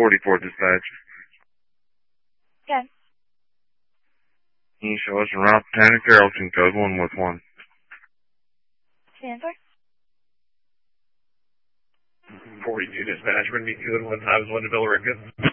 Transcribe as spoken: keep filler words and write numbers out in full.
forty-four dispatch. Good. Can you show us around Botanic Carrollton code one with one? Stanford? forty-two dispatch, bring me good one times one to Billerica.